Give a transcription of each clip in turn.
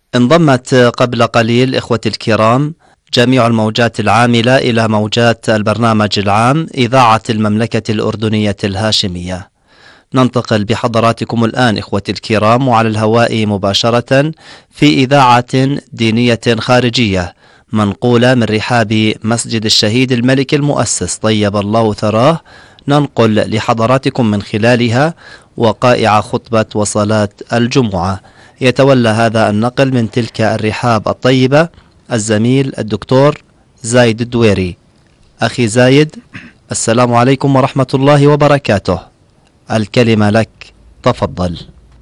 انضمت قبل قليل إخوتي الكرام جميع الموجات العاملة إلى موجات البرنامج العام إذاعة المملكة الأردنية الهاشمية. ننتقل بحضراتكم الآن إخوتي الكرام وعلى الهواء مباشرة في إذاعة دينية خارجية منقولة من رحاب مسجد الشهيد الملك المؤسس طيب الله ثراه، ننقل لحضراتكم من خلالها وقائع خطبة وصلاة الجمعة. يتولى هذا النقل من تلك الرحاب الطيبة الزميل الدكتور زايد الدويري. أخي زايد، السلام عليكم ورحمة الله وبركاته، الكلمة لك، تفضل.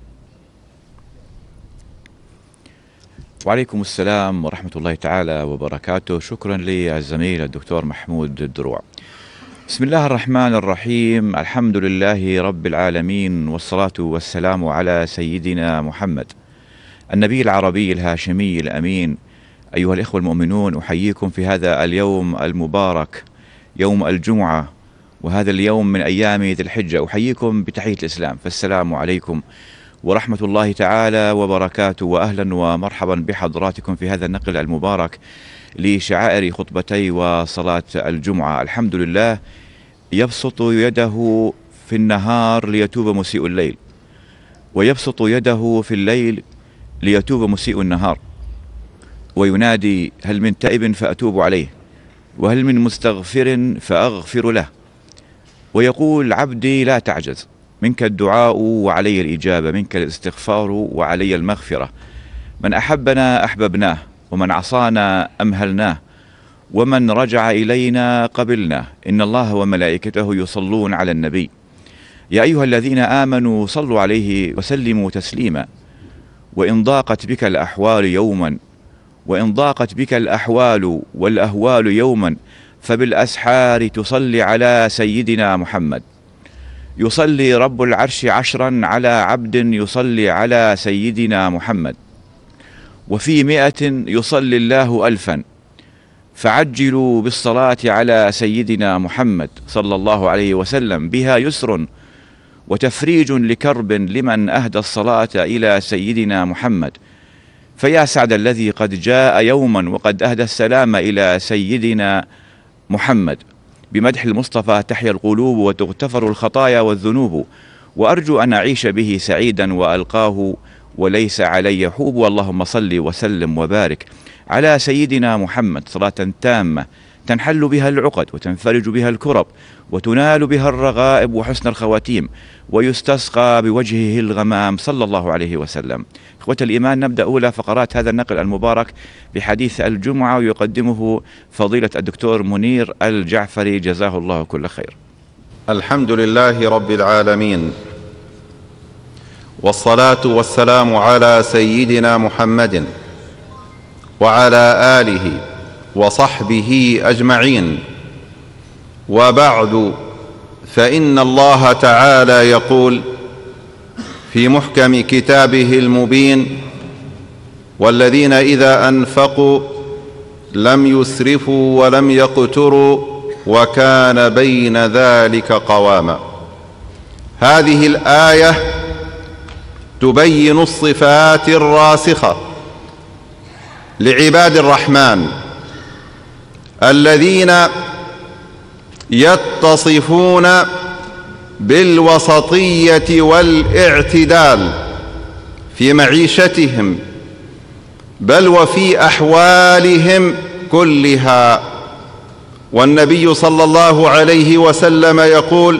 وعليكم السلام ورحمة الله تعالى وبركاته. شكرا لي الزميل الدكتور محمود الدروع. بسم الله الرحمن الرحيم، الحمد لله رب العالمين، والصلاة والسلام على سيدنا محمد النبي العربي الهاشمي الأمين. أيها الإخوة المؤمنون، أحييكم في هذا اليوم المبارك، يوم الجمعة، وهذا اليوم من أيام ذي الحجة. أحييكم بتحية الإسلام، فالسلام عليكم ورحمة الله تعالى وبركاته، وأهلا ومرحبا بحضراتكم في هذا النقل المبارك لشعائر خطبتي وصلاة الجمعة. الحمد لله، يبسط يده في النهار ليتوب مسيء الليل، ويبسط يده في الليل ليتوب مسيء النهار، وينادي: هل من تائب فأتوب عليه، وهل من مستغفر فأغفر له. ويقول: عبدي لا تعجز، منك الدعاء وعلي الإجابة، منك الاستغفار وعلي المغفرة. من أحبنا أحببناه، ومن عصانا أمهلناه، ومن رجع إلينا قبلناه. إن الله وملائكته يصلون على النبي، يا أيها الذين آمنوا صلوا عليه وسلموا تسليما. وإن ضاقت بك الأحوال يوما، وإن ضاقت بك الأحوال والأهوال يوما، فبالأسحار تصلي على سيدنا محمد. يصلي رب العرش 10 على عبد يصلي على سيدنا محمد، وفي 100 يصلي الله 1000. فعجلوا بالصلاة على سيدنا محمد صلى الله عليه وسلم، بها يسر وتفريج لكرب لمن أهدى الصلاة إلى سيدنا محمد. فيا سعد الذي قد جاء يوما وقد أهدى السلام إلى سيدنا محمد. بمدح المصطفى تحيا القلوب وتغتفر الخطايا والذنوب، وأرجو أن أعيش به سعيدا وألقاه وليس علي حوب. اللهم صل وسلم وبارك على سيدنا محمد صلاة تامة تنحل بها العقد وتنفرج بها الكرب وتنال بها الرغائب وحسن الخواتيم، ويستسقى بوجهه الغمام صلى الله عليه وسلم. إخوة الإيمان، نبدأ أولى فقرات هذا النقل المبارك بحديث الجمعة، ويقدمه فضيلة الدكتور منير الجعفري، جزاه الله كل خير. الحمد لله رب العالمين، والصلاة والسلام على سيدنا محمد وعلى آله وصحبه أجمعين. وبعد، فإن الله تعالى يقول في محكم كتابه المبين: والذين إذا أنفقوا لم يسرفوا ولم يقتروا وكان بين ذلك قواما. هذه الآية تبين الصفات الراسخة لعباد الرحمن الذين يتصفون بالوسطية والاعتدال في معيشتهم، بل وفي أحوالهم كلها. والنبي صلى الله عليه وسلم يقول: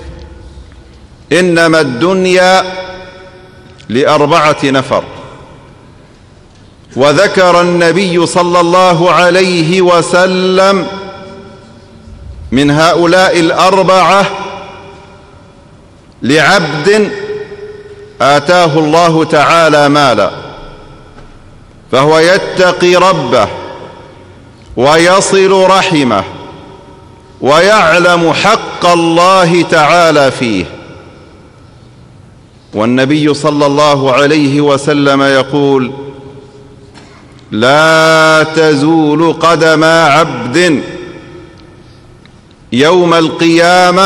إنما الدنيا ل4 نفر. وذكر النبي صلى الله عليه وسلم من هؤلاء 4 لعبد آتاه الله تعالى مالا، فهو يتقي ربه ويصل رحمه ويعلم حق الله تعالى فيه. والنبي صلى الله عليه وسلم يقول: لا تزول قدم عبد يوم القيامة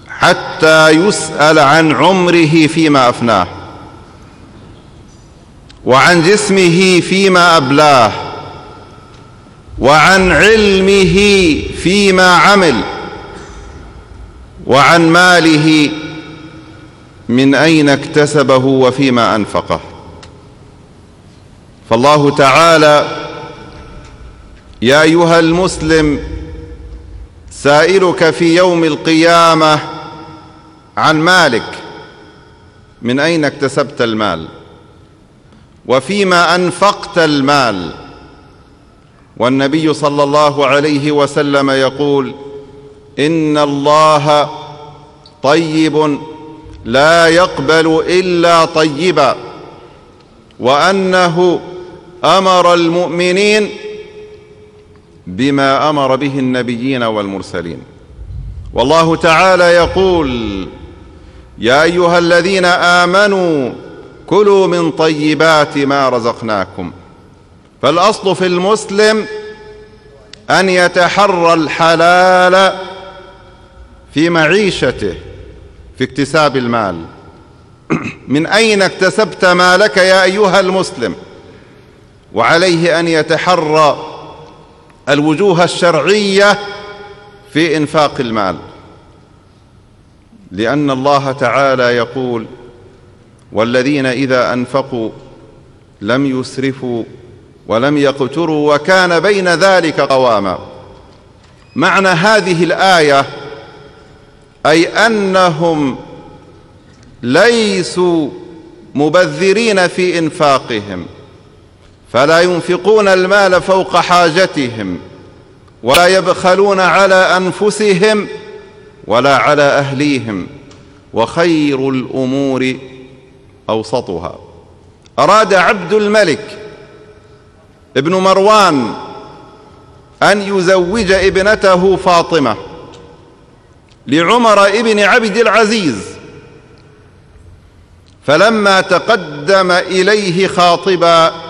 حتى يسأل عن عمره فيما أفناه. وعن جسمه فيما أبلاه، وعن علمه فيما عمل، وعن ماله من أين اكتسبه وفيما أنفقه. فالله تعالى يا أيها المسلم سائلك في يوم القيامة عن مالك، من أين اكتسبت المال وفيما أنفقت المال. والنبي صلى الله عليه وسلم يقول: إن الله طيب لا يقبل إلا طيبا، وأنه أمر المؤمنين بما أمر به النبيين والمرسلين. والله تعالى يقول: يا أيها الذين آمنوا كلوا من طيبات ما رزقناكم. فالأصل في المسلم أن يتحرى الحلال في معيشته، في اكتساب المال. من أين اكتسبت مالك يا أيها المسلم؟ وعليه أن يتحرى الوجوه الشرعية في إنفاق المال، لأن الله تعالى يقول: والذين إذا أنفقوا لم يسرفوا ولم يقتروا وكان بين ذلك قواما. معنى هذه الآية أي أنهم ليسوا مبذرين في إنفاقهم، فلا ينفقون المال فوق حاجتهم، ولا يبخلون على أنفسهم ولا على أهليهم، وخير الأمور أوسطها. أراد عبد الملك ابن مروان أن يزوج ابنته فاطمة لعمر ابن عبد العزيز، فلما تقدم إليه خاطبا